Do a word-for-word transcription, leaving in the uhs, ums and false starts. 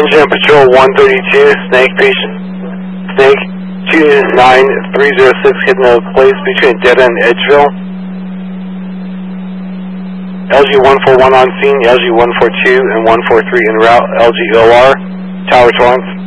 Engine Patrol one thirty-two, Snake patient, Snake two nine three zero six hitting a place between Deta and Edgeville. L G one four one on scene, L G one four two and one four three en route, L G O R, Tower Torrance.